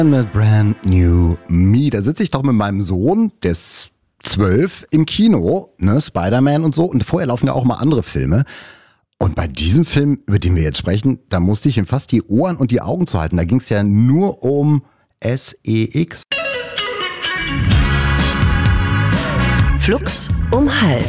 Mit Brand New Me. Da sitze ich doch mit meinem Sohn, der ist 12, im Kino, ne, Spider-Man und so. Und vorher laufen ja auch mal andere Filme. Und bei diesem Film, über den wir jetzt sprechen, da musste ich ihm fast die Ohren und die Augen zuhalten. Da ging es ja nur um SEX. Flux um halb.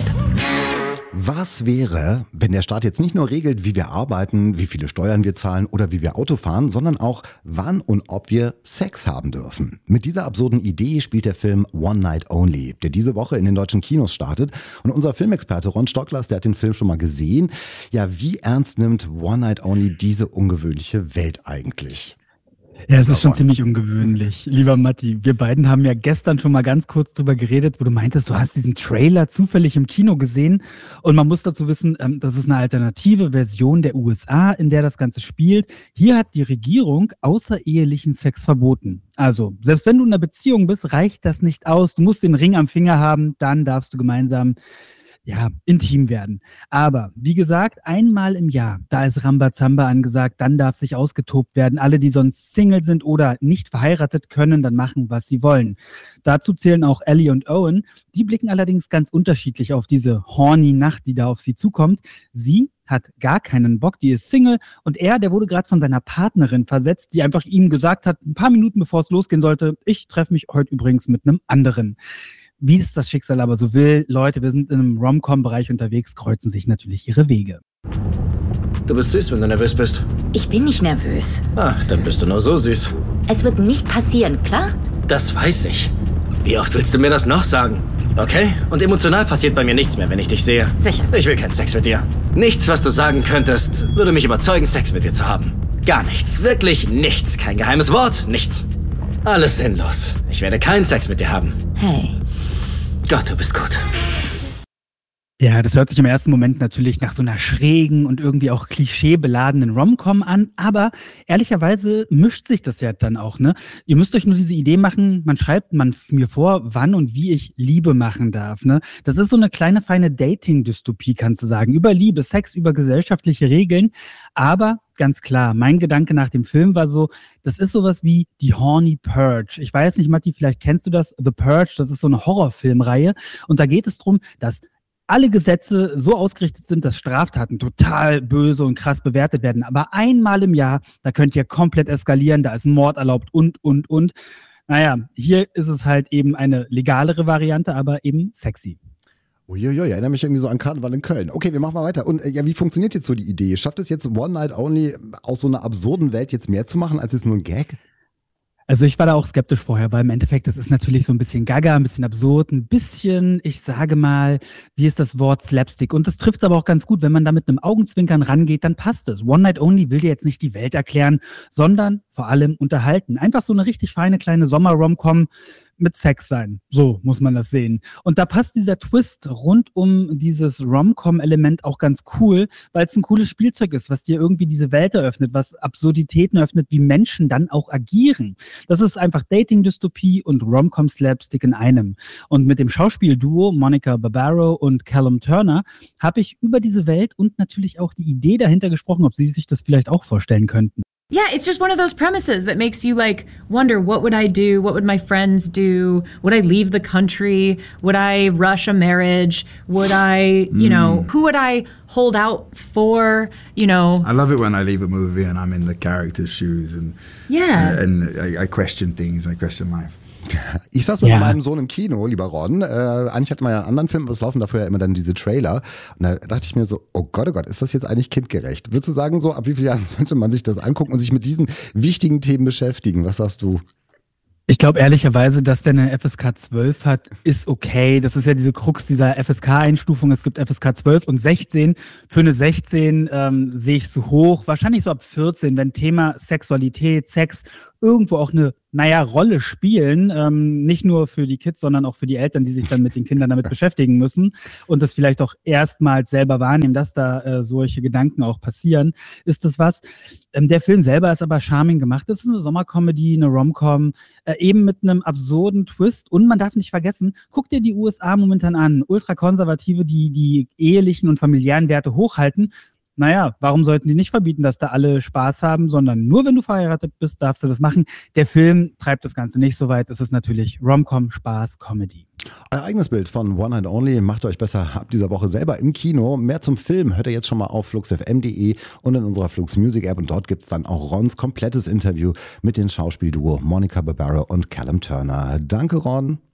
Was wäre, wenn der Staat jetzt nicht nur regelt, wie wir arbeiten, wie viele Steuern wir zahlen oder wie wir Auto fahren, sondern auch wann und ob wir Sex haben dürfen? Mit dieser absurden Idee spielt der Film One Night Only, der diese Woche in den deutschen Kinos startet. Und unser Filmexperte Ron Stocklers, der hat den Film schon mal gesehen. Ja, wie ernst nimmt One Night Only diese ungewöhnliche Welt eigentlich? Ja, es ist schon ziemlich ungewöhnlich. Lieber Matti, wir beiden haben ja gestern schon mal ganz kurz drüber geredet, wo du meintest, du hast diesen Trailer zufällig im Kino gesehen. Und man muss dazu wissen, das ist eine alternative Version der USA, in der das Ganze spielt. Hier hat die Regierung außerehelichen Sex verboten. Also, selbst wenn du in einer Beziehung bist, reicht das nicht aus. Du musst den Ring am Finger haben, dann darfst du gemeinsam intim werden. Aber wie gesagt, einmal im Jahr, da ist Rambazamba angesagt, dann darf sich ausgetobt werden. Alle, die sonst Single sind oder nicht verheiratet, können dann machen, was sie wollen. Dazu zählen auch Ellie und Owen. Die blicken allerdings ganz unterschiedlich auf diese horny Nacht, die da auf sie zukommt. Sie hat gar keinen Bock, die ist Single und er, der wurde gerade von seiner Partnerin versetzt, die einfach ihm gesagt hat, ein paar Minuten bevor es losgehen sollte, ich treffe mich heute übrigens mit einem anderen. Wie es das Schicksal aber so will, Leute, wir sind in einem Rom-Com-Bereich unterwegs, kreuzen sich natürlich ihre Wege. Du bist süß, wenn du nervös bist. Ich bin nicht nervös. Ach, dann bist du nur so süß. Es wird nicht passieren, klar? Das weiß ich. Wie oft willst du mir das noch sagen? Okay? Und emotional passiert bei mir nichts mehr, wenn ich dich sehe. Sicher. Ich will keinen Sex mit dir. Nichts, was du sagen könntest, würde mich überzeugen, Sex mit dir zu haben. Gar nichts. Wirklich nichts. Kein geheimes Wort. Nichts. Alles sinnlos. Ich werde keinen Sex mit dir haben. Hey. Gott, du bist gut. Ja, das hört sich im ersten Moment natürlich nach so einer schrägen und irgendwie auch klischeebeladenen Rom-Com an, aber ehrlicherweise mischt sich das ja dann auch, ne? Ihr müsst euch nur diese Idee machen, man schreibt mir vor, wann und wie ich Liebe machen darf, ne? Das ist so eine kleine, feine Dating-Dystopie, kannst du sagen, über Liebe, Sex, über gesellschaftliche Regeln, aber ganz klar, mein Gedanke nach dem Film war so, das ist sowas wie die Horny Purge. Ich weiß nicht, Matti, vielleicht kennst du das, The Purge, das ist so eine Horrorfilmreihe und da geht es darum, dass alle Gesetze so ausgerichtet sind, dass Straftaten total böse und krass bewertet werden. Aber einmal im Jahr, da könnt ihr komplett eskalieren, da ist Mord erlaubt und. Naja, hier ist es halt eben eine legalere Variante, aber eben sexy. Uiuiui, erinnere mich irgendwie so an Karneval in Köln. Okay, wir machen mal weiter. Und ja, wie funktioniert jetzt so die Idee? Schafft es jetzt One Night Only aus so einer absurden Welt jetzt mehr zu machen, als es nur ein Gag? Also ich war da auch skeptisch vorher, weil im Endeffekt, das ist natürlich so ein bisschen gaga, ein bisschen absurd, ein bisschen, ich sage mal, wie ist das Wort Slapstick? Und das trifft es aber auch ganz gut, wenn man da mit einem Augenzwinkern rangeht, dann passt es. One Night Only will dir jetzt nicht die Welt erklären, sondern vor allem unterhalten. Einfach so eine richtig feine kleine Sommer-Rom-Com mit Sex sein. So muss man das sehen. Und da passt dieser Twist rund um dieses Rom-Com-Element auch ganz cool, weil es ein cooles Spielzeug ist, was dir irgendwie diese Welt eröffnet, was Absurditäten eröffnet, wie Menschen dann auch agieren. Das ist einfach Dating-Dystopie und Rom-Com-Slapstick in einem. Und mit dem Schauspielduo Monica Barbaro und Callum Turner habe ich über diese Welt und natürlich auch die Idee dahinter gesprochen, ob sie sich das vielleicht auch vorstellen könnten. Yeah, it's just one of those premises that makes you like wonder, what would I do? What would my friends do? Would I leave the country? Would I rush a marriage? Would I, who would I hold out for? I love it when I leave a movie and I'm in the character's shoes and I question things, I question life. Ich saß mit meinem Sohn im Kino, lieber Ron. Eigentlich hatten wir ja einen anderen Film, aber es laufen dafür ja immer dann diese Trailer. Und da dachte ich mir so, oh Gott, ist das jetzt eigentlich kindgerecht? Würdest du sagen, so ab wie vielen Jahren sollte man sich das angucken und sich mit diesen wichtigen Themen beschäftigen? Was sagst du? Ich glaube ehrlicherweise, dass der eine FSK 12 hat, ist okay. Das ist ja diese Krux dieser FSK-Einstufung. Es gibt FSK 12 und 16. Für eine 16 sehe ich so hoch. Wahrscheinlich so ab 14, wenn Thema Sexualität, Sex irgendwo auch eine Rolle spielen, nicht nur für die Kids, sondern auch für die Eltern, die sich dann mit den Kindern damit beschäftigen müssen und das vielleicht auch erstmals selber wahrnehmen, dass da solche Gedanken auch passieren, ist das was. Der Film selber ist aber charming gemacht. Das ist eine Sommercomedy, eine Rom-Com, eben mit einem absurden Twist. Und man darf nicht vergessen, guck dir die USA momentan an. Ultrakonservative, die ehelichen und familiären Werte hochhalten. naja, warum sollten die nicht verbieten, dass da alle Spaß haben, sondern nur wenn du verheiratet bist, darfst du das machen. Der Film treibt das Ganze nicht so weit. Es ist natürlich Rom-Com, Spaß, Comedy. Euer eigenes Bild von One Night Only macht euch besser ab dieser Woche selber im Kino. Mehr zum Film hört ihr jetzt schon mal auf fluxfm.de und in unserer Flux Music App. Und dort gibt es dann auch Rons komplettes Interview mit den Schauspielduo Monica Barbaro und Callum Turner. Danke, Ron.